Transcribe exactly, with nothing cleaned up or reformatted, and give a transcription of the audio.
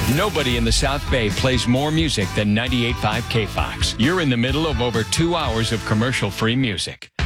Nobody in the South Bay plays more music than ninety-eight point five K F O X. You're in the middle of over two hours of commercial-free music.